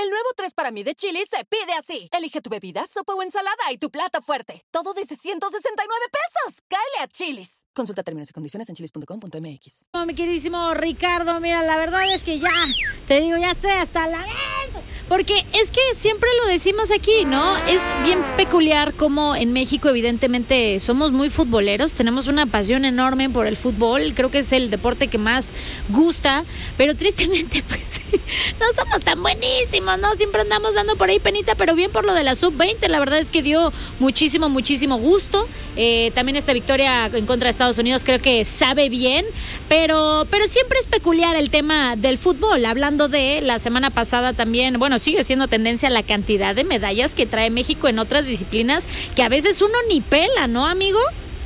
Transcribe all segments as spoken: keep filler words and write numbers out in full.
El nuevo tres para mí de Chili's se pide así. Elige tu bebida, sopa o ensalada y tu plato fuerte. Todo desde ciento sesenta y nueve pesos. ¡Cáele a Chili's! Consulta términos y condiciones en chilis punto com punto m x. Oh, mi queridísimo Ricardo, mira, la verdad es que ya, te digo, ya estoy hasta la vez. Porque es que siempre lo decimos aquí, ¿no? Es bien peculiar como en México, evidentemente, somos muy futboleros. Tenemos una pasión enorme por el fútbol. Creo que es el deporte que más gusta. Pero tristemente, pues, no somos tan buenísimos, ¿no? Siempre andamos dando por ahí penita, pero bien por lo de la sub veinte. La verdad es que dio muchísimo, muchísimo gusto. Eh, también esta victoria en contra de Estados Unidos creo que sabe bien, pero, pero siempre es peculiar el tema del fútbol. Hablando de la semana pasada también, bueno, sigue siendo tendencia la cantidad de medallas que trae México en otras disciplinas que a veces uno ni pela, ¿no, amigo?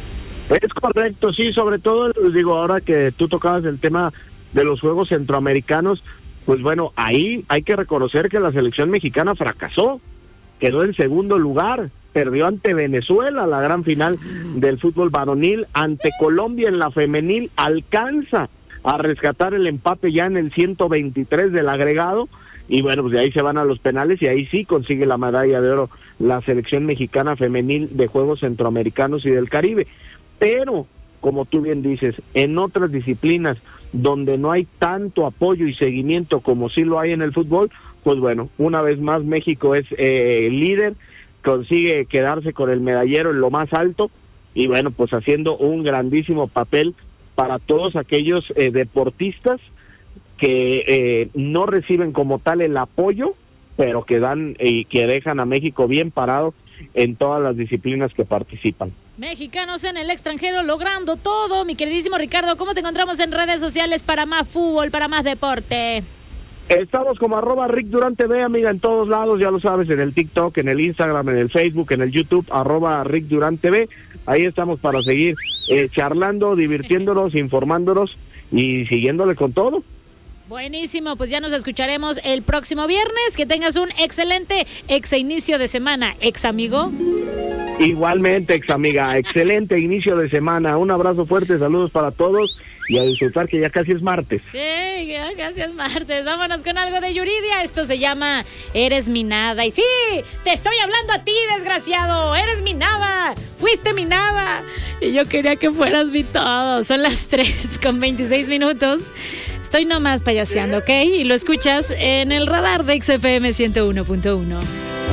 Es correcto, sí, sobre todo, digo, ahora que tú tocabas el tema de los Juegos Centroamericanos, pues bueno, ahí hay que reconocer que la selección mexicana fracasó, quedó en segundo lugar, perdió ante Venezuela la gran final del fútbol varonil, ante Colombia en la femenil, alcanza a rescatar el empate ya en el ciento veintitrés del agregado, y bueno, pues de ahí se van a los penales y ahí sí consigue la medalla de oro la selección mexicana femenil de Juegos Centroamericanos y del Caribe. Pero, como tú bien dices, en otras disciplinas donde no hay tanto apoyo y seguimiento como sí lo hay en el fútbol, pues bueno, una vez más México es eh, líder, consigue quedarse con el medallero en lo más alto y bueno, pues haciendo un grandísimo papel para todos aquellos eh, deportistas que eh, no reciben como tal el apoyo, pero que dan y eh, que dejan a México bien parado en todas las disciplinas que participan. Mexicanos en el extranjero logrando todo. Mi queridísimo Ricardo, ¿cómo te encontramos en redes sociales para más fútbol, para más deporte? Estamos como arroba Rick Durán T V, amiga, en todos lados, ya lo sabes, en el TikTok, en el Instagram, en el Facebook, en el YouTube, arroba Rick Durán T V. Ahí estamos para seguir eh, charlando, divirtiéndonos, informándonos y siguiéndole con todo. Buenísimo, pues ya nos escucharemos el próximo viernes. Que tengas un excelente ex inicio de semana, ex amigo. Igualmente, ex amiga, excelente inicio de semana. Un abrazo fuerte, saludos para todos y a disfrutar que ya casi es martes. Sí, ya casi es martes. Vámonos con algo de Yuridia. Esto se llama Eres mi nada. Y sí, te estoy hablando a ti, desgraciado. Eres mi nada. Fuiste mi nada. Y yo quería que fueras mi todo. Son las tres con veintiséis minutos. Estoy nomás payaseando, ¿ok? Y lo escuchas en el radar de X F M ciento uno punto uno.